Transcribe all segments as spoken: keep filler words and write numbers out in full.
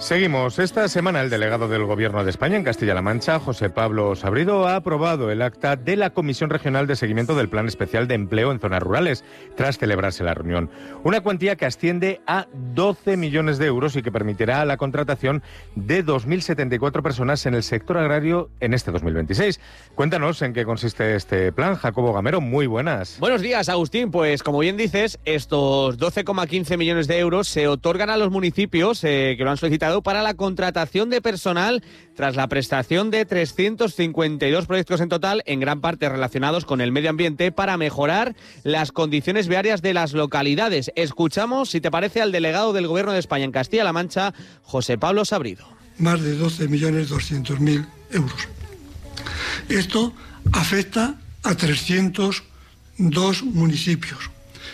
Seguimos. Esta semana el delegado del Gobierno de España en Castilla-La Mancha, José Pablo Sabrido, ha aprobado el acta de la Comisión Regional de Seguimiento del Plan Especial de Empleo en Zonas Rurales, tras celebrarse la reunión. Una cuantía que asciende a doce millones de euros y que permitirá la contratación de dos mil setenta y cuatro personas en el sector agrario en este dos mil veintiséis. Cuéntanos en qué consiste este plan. Jacobo Gamero, muy buenas. Buenos días, Agustín. Pues como bien dices, estos doce coma quince millones de euros se otorgan a los municipios eh, que lo han solicitado para la contratación de personal tras la prestación de trescientos cincuenta y dos proyectos en total, en gran parte relacionados con el medio ambiente, para mejorar las condiciones viarias de las localidades. Escuchamos, si te parece, al delegado del Gobierno de España en Castilla-La Mancha, José Pablo Sabrido. Más de doce millones doscientos mil euros. Esto afecta a trescientos dos municipios,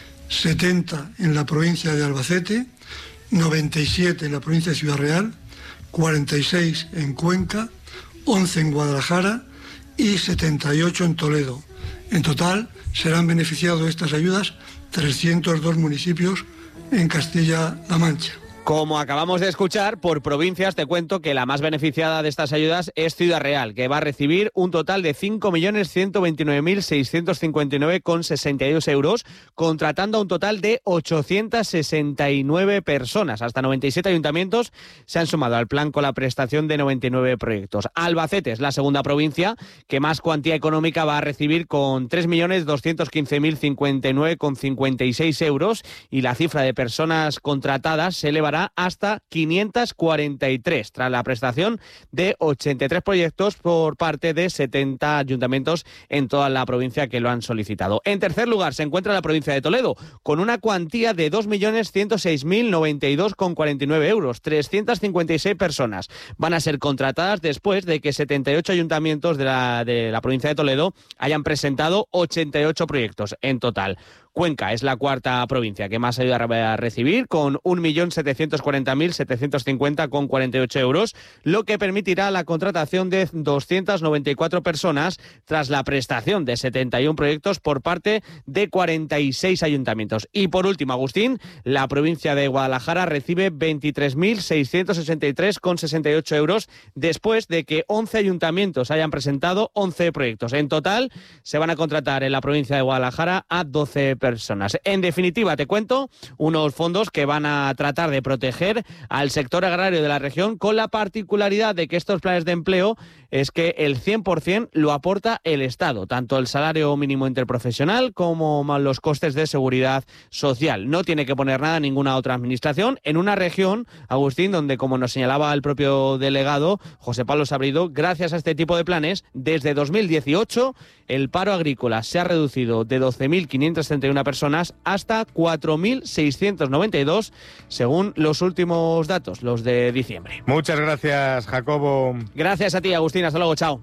setenta en la provincia de Albacete, noventa y siete en la provincia de Ciudad Real, cuarenta y seis en Cuenca, once en Guadalajara y setenta y ocho en Toledo. En total serán beneficiados de estas ayudas trescientos dos municipios en Castilla-La Mancha. Como acabamos de escuchar, por provincias te cuento que la más beneficiada de estas ayudas es Ciudad Real, que va a recibir un total de cinco millones ciento veintinueve mil seiscientos cincuenta y nueve coma sesenta y dos euros, contratando a un total de ochocientas sesenta y nueve personas. Hasta noventa y siete ayuntamientos se han sumado al plan con la prestación de noventa y nueve proyectos. Albacete es la segunda provincia que más cuantía económica va a recibir, con tres millones doscientos quince mil cincuenta y nueve coma cincuenta y seis euros, y la cifra de personas contratadas se elevará hasta quinientos cuarenta y tres, tras la prestación de ochenta y tres proyectos por parte de setenta ayuntamientos en toda la provincia que lo han solicitado. En tercer lugar se encuentra la provincia de Toledo, con una cuantía de dos millones ciento seis mil noventa y dos coma cuarenta y nueve euros. trescientas cincuenta y seis personas van a ser contratadas después de que setenta y ocho ayuntamientos de la, de la provincia de Toledo hayan presentado ochenta y ocho proyectos en total. Cuenca es la cuarta provincia que más ayuda a recibir, con un millón setecientos cuarenta mil setecientos cincuenta coma cuarenta y ocho euros, lo que permitirá la contratación de doscientas noventa y cuatro personas tras la prestación de setenta y uno proyectos por parte de cuarenta y seis ayuntamientos. Y por último, Agustín, la provincia de Guadalajara recibe veintitrés mil seiscientos sesenta y tres coma sesenta y ocho euros después de que once ayuntamientos hayan presentado once proyectos. En total se van a contratar en la provincia de Guadalajara a doce personas. Personas. En definitiva, te cuento, unos fondos que van a tratar de proteger al sector agrario de la región, con la particularidad de que estos planes de empleo es que el cien por ciento lo aporta el Estado, tanto el salario mínimo interprofesional como los costes de seguridad social. No tiene que poner nada ninguna otra administración en una región, Agustín, donde, como nos señalaba el propio delegado José Pablo Sabrido, gracias a este tipo de planes, desde dos mil dieciocho el paro agrícola se ha reducido de doce mil quinientas treinta y una personas hasta cuatro mil seiscientos noventa y dos, según los últimos datos, los de diciembre. Muchas gracias, Jacobo. Gracias a ti, Agustín. Hasta luego, chao.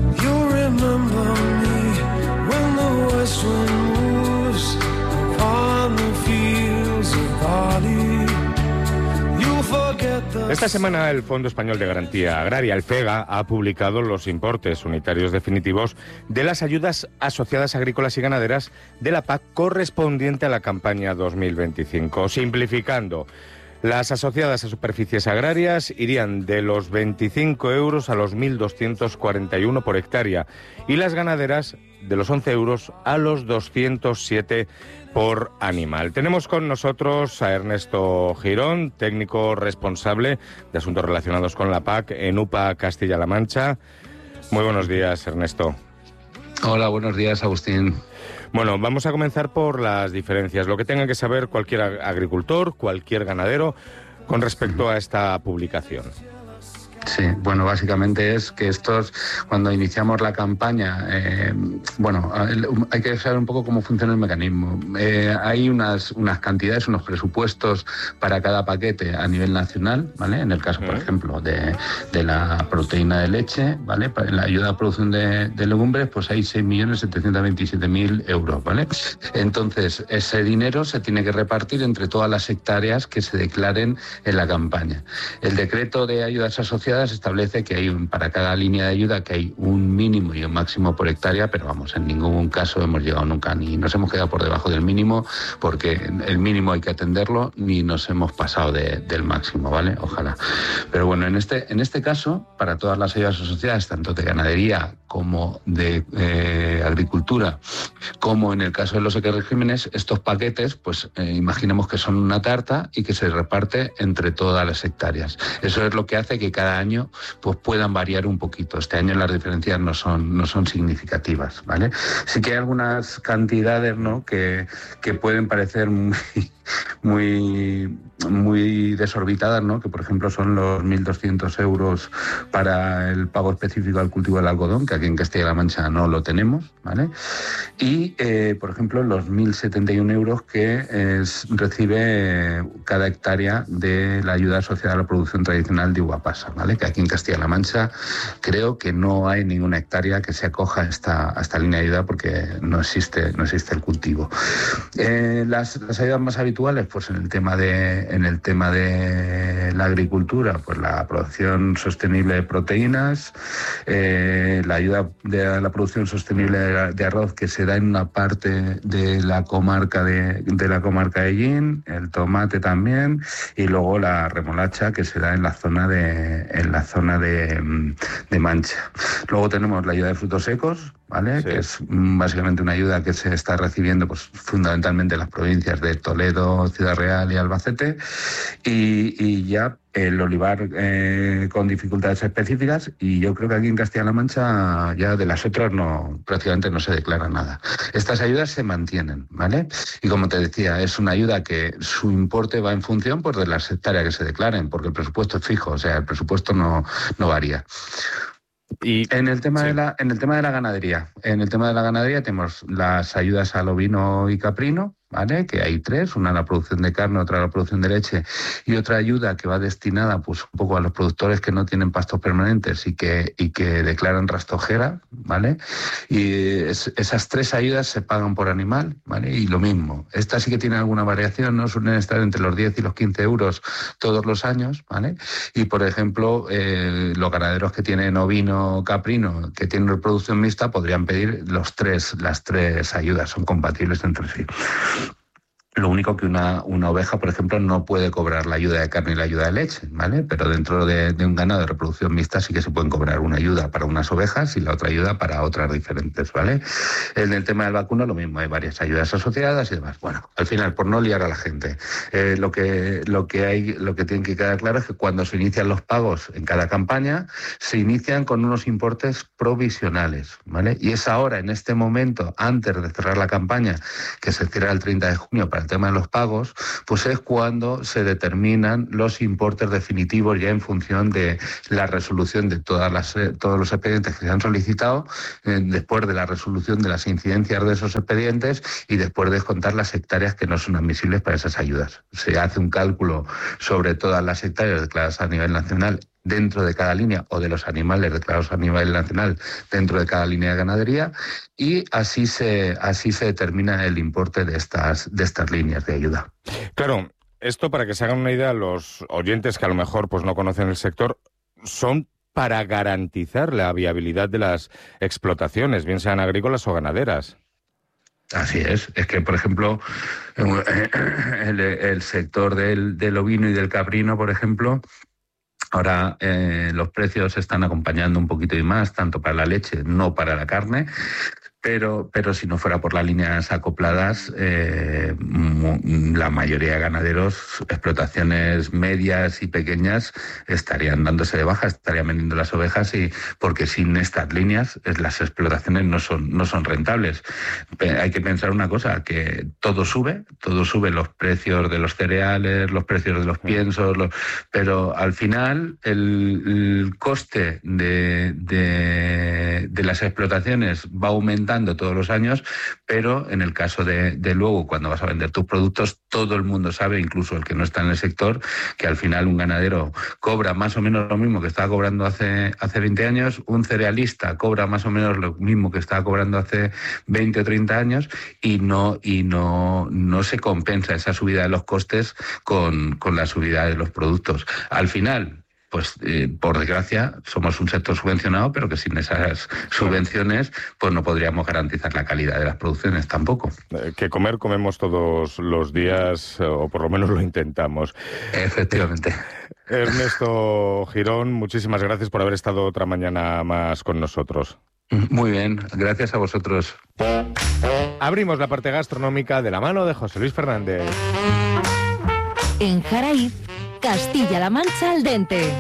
Esta semana el Fondo Español de Garantía Agraria, el FEGA, ha publicado los importes unitarios definitivos de las ayudas asociadas agrícolas y ganaderas de la P A C correspondiente a la campaña dos mil veinticinco. Simplificando, las asociadas a superficies agrarias irían de los veinticinco euros a los mil doscientos cuarenta y uno por hectárea, y las ganaderas de los once euros a los doscientos siete por animal. Tenemos con nosotros a Ernesto Girón, técnico responsable de asuntos relacionados con la P A C en U P A Castilla-La Mancha. Muy buenos días, Ernesto. Hola, buenos días, Agustín. Bueno, vamos a comenzar por las diferencias, lo que tenga que saber cualquier agricultor, cualquier ganadero, con respecto a esta publicación. Sí, bueno, básicamente es que estos, cuando iniciamos la campaña, eh, bueno, hay que saber un poco cómo funciona el mecanismo. Eh, hay unas, unas cantidades, unos presupuestos para cada paquete a nivel nacional, ¿vale? En el caso, por ejemplo, de, de la proteína de leche, ¿vale? Para la ayuda a producción de, de legumbres, pues hay seis millones setecientos veintisiete mil euros, ¿vale? Entonces, ese dinero se tiene que repartir entre todas las hectáreas que se declaren en la campaña. El decreto de ayudas asociadas se establece que hay un, para cada línea de ayuda que hay un mínimo y un máximo por hectárea, pero vamos, en ningún caso hemos llegado nunca, ni nos hemos quedado por debajo del mínimo, porque el mínimo hay que atenderlo, ni nos hemos pasado de, del máximo, ¿vale? Ojalá. Pero bueno, en este, en este caso, para todas las ayudas asociadas, tanto de ganadería como de eh, agricultura, como en el caso de los ecoregímenes, estos paquetes, pues eh, imaginemos que son una tarta y que se reparte entre todas las hectáreas. Eso es lo que hace que cada año pues puedan variar un poquito. Este año las diferencias no son, no son significativas, ¿vale? Sí que hay algunas cantidades, ¿no?, que, que pueden parecer muy, muy, muy desorbitadas, ¿no?, que por ejemplo son los mil doscientos euros para el pago específico al cultivo del algodón, que aquí en Castilla-La Mancha no lo tenemos, ¿vale? Y, eh, por ejemplo, los mil setenta y uno euros que es, recibe cada hectárea de la ayuda asociada a la producción tradicional de uva pasa, ¿vale? Que aquí en Castilla-La Mancha creo que no hay ninguna hectárea que se acoja a esta, a esta línea de ayuda porque no existe, no existe el cultivo. Eh, las, las ayudas más habituales, pues en el tema de, en el tema de la agricultura, pues la producción sostenible de proteínas, eh, la ayuda de la producción sostenible de, de arroz que se da en una parte de la comarca de, de la comarca de Llín, el tomate también, y luego la remolacha que se da en la zona de en la zona de, de Mancha. Luego tenemos la ayuda de frutos secos, ¿vale? Sí. Que es básicamente una ayuda que se está recibiendo pues fundamentalmente en las provincias de Toledo, Ciudad Real y Albacete, y, y ya el olivar eh, con dificultades específicas, y yo creo que aquí en Castilla-La Mancha ya de las otras no, prácticamente no se declara nada. Estas ayudas se mantienen, ¿vale? Y como te decía, es una ayuda que su importe va en función pues, de las hectáreas que se declaren, porque el presupuesto es fijo, o sea, el presupuesto no, no varía. Y en el tema sí. de la en el tema de la ganadería, en el tema de la ganadería tenemos las ayudas al ovino y caprino, ¿vale? Que hay tres, una a la producción de carne, otra a la producción de leche y otra ayuda que va destinada pues un poco a los productores que no tienen pastos permanentes y que y que declaran rastojera, ¿vale? Y es, esas tres ayudas se pagan por animal, ¿vale? Y lo mismo, esta sí que tiene alguna variación, no suelen estar entre los diez y los quince euros todos los años, ¿vale? Y por ejemplo, eh, los ganaderos que tienen ovino caprino, que tienen reproducción mixta, podrían pedir los tres, las tres ayudas, son compatibles entre sí. Lo único que una, una oveja, por ejemplo, no puede cobrar la ayuda de carne y la ayuda de leche, ¿vale? Pero dentro de, de un ganado de reproducción mixta sí que se pueden cobrar una ayuda para unas ovejas y la otra ayuda para otras diferentes, ¿vale? En el tema del vacuno lo mismo, hay varias ayudas asociadas y demás. Bueno, al final, por no liar a la gente, eh, lo que lo que hay, lo que tiene que quedar claro es que cuando se inician los pagos en cada campaña, se inician con unos importes provisionales, ¿vale? Y es ahora, en este momento, antes de cerrar la campaña, que se cierra el treinta de junio para el tema de los pagos, pues es cuando se determinan los importes definitivos ya en función de la resolución de todas las, todos los expedientes que se han solicitado, eh, después de la resolución de las incidencias de esos expedientes y después de descontar las hectáreas que no son admisibles para esas ayudas. Se hace un cálculo sobre todas las hectáreas declaradas a nivel nacional dentro de cada línea o de los animales declarados a nivel nacional dentro de cada línea de ganadería y así se así se determina el importe de estas de estas líneas de ayuda. Claro, esto para que se hagan una idea los oyentes que a lo mejor pues no conocen el sector, son para garantizar la viabilidad de las explotaciones, bien sean agrícolas o ganaderas. Así es, es que por ejemplo el, el sector del, del ovino y del caprino, por ejemplo, ahora eh, los precios están acompañando un poquito y más, tanto para la leche, no para la carne, pero, pero si no fuera por las líneas acopladas, eh, la mayoría de ganaderos, explotaciones medias y pequeñas, estarían dándose de baja, estarían vendiendo las ovejas, y porque sin estas líneas las explotaciones no son, no son rentables. Hay que pensar una cosa, que todo sube, todo sube, los precios de los cereales, los precios de los piensos, los, pero al final el, el coste de, de, de las explotaciones va aumentando todos los años, pero en el caso de, de luego, cuando vas a vender tus productos, todo el mundo sabe, incluso el que no está en el sector, que al final un ganadero cobra más o menos lo mismo que estaba cobrando hace, hace veinte años, un cerealista cobra más o menos lo mismo que estaba cobrando hace veinte o treinta años, y no, y no, no se compensa esa subida de los costes con, con la subida de los productos. Al final, pues eh, por desgracia somos un sector subvencionado, pero que sin esas subvenciones pues no podríamos garantizar la calidad de las producciones tampoco. Eh, que comer comemos todos los días, o por lo menos lo intentamos. Efectivamente. Ernesto Girón, muchísimas gracias por haber estado otra mañana más con nosotros. Muy bien, gracias a vosotros. Abrimos la parte gastronómica de la mano de José Luis Fernández. En Jaraíz, Castilla-La Mancha al dente.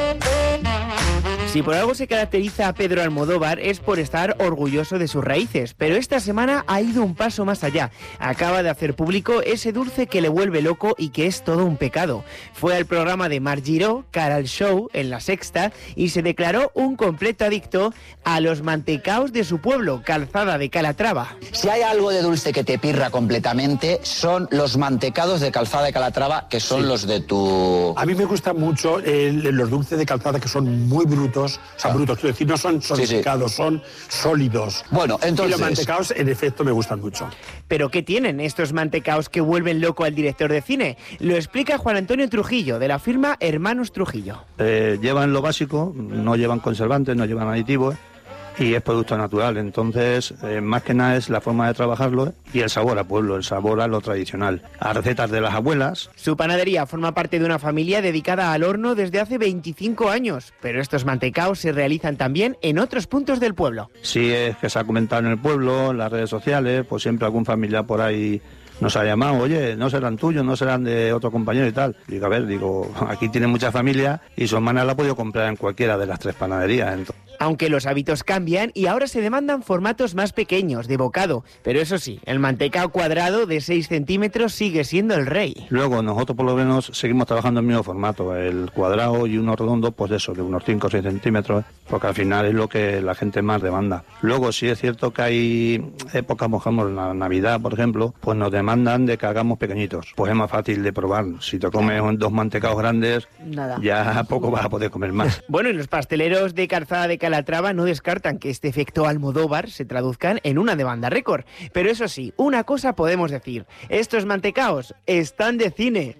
Si por algo se caracteriza a Pedro Almodóvar es por estar orgulloso de sus raíces, pero esta semana ha ido un paso más allá. Acaba de hacer público ese dulce que le vuelve loco y que es todo un pecado. Fue al programa de Mar Giró, Cara al Show, en La Sexta, y se declaró un completo adicto a los mantecaos de su pueblo, Calzada de Calatrava. Si hay algo de dulce que te pirra completamente, son los mantecados de Calzada de Calatrava, que son sí. los de tu... A mí me gustan mucho el, los dulces de Calzada, que son muy brutos. O sea, brutos, quiero decir, no son solidificados, sí, sí. son sólidos. Bueno, entonces... Y los mantecaos, en efecto, me gustan mucho. ¿Pero qué tienen estos mantecaos que vuelven loco al director de cine? Lo explica Juan Antonio Trujillo, de la firma Hermanos Trujillo. Eh, llevan lo básico, no llevan conservantes, no llevan aditivos, y es producto natural. Entonces, eh, más que nada es la forma de trabajarlo y el sabor a pueblo, el sabor a lo tradicional, a recetas de las abuelas. Su panadería forma parte de una familia dedicada al horno desde hace veinticinco años, pero estos mantecaos se realizan también en otros puntos del pueblo. Sí, es que se ha comentado en el pueblo, en las redes sociales, pues siempre algún familiar por ahí nos ha llamado, oye, no serán tuyos, no serán de otro compañero y tal. Digo, a ver, digo, aquí tiene mucha familia y su hermana la ha podido comprar en cualquiera de las tres panaderías. Entonces... Aunque los hábitos cambian y ahora se demandan formatos más pequeños, de bocado. Pero eso sí, el mantecao cuadrado de seis centímetros sigue siendo el rey. Luego nosotros por lo menos seguimos trabajando en el mismo formato, el cuadrado y uno redondo, pues eso, de unos cinco o seis centímetros, porque al final es lo que la gente más demanda. Luego sí es cierto que hay épocas, por ejemplo, en la Navidad, por ejemplo, pues nos demandan de que hagamos pequeñitos. Pues es más fácil de probar. Si te comes dos mantecaos grandes, nada, ya poco vas a poder comer más. Bueno, y los pasteleros de Calzada de Calatrava no descartan que este efecto Almodóvar se traduzcan en una demanda récord. Pero eso sí, una cosa podemos decir, estos mantecaos están de cine.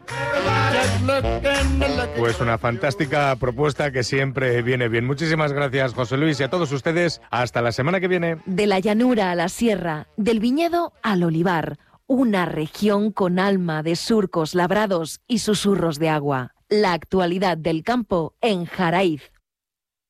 Pues una fantástica propuesta que siempre viene bien. Muchísimas gracias, José Luis, y a todos ustedes. Hasta la semana que viene. De la llanura a la sierra, del viñedo al olivar, una región con alma de surcos labrados y susurros de agua. La actualidad del campo en Jaraíz.